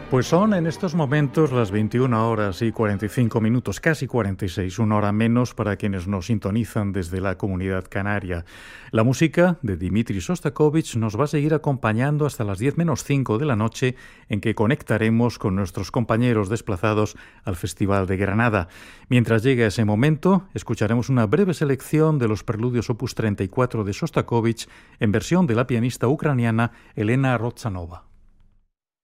Pues son en estos momentos las 21 horas y 45 minutos, casi 46, una hora menos para quienes nos sintonizan desde la Comunidad Canaria. La música de Dmitri Shostakovich nos va a seguir acompañando hasta las 10 menos 5 de la noche, en que conectaremos con nuestros compañeros desplazados al Festival de Granada. Mientras llegue ese momento, escucharemos una breve selección de los preludios opus 34 de Shostakovich en versión de la pianista ucraniana Elena Rozanova.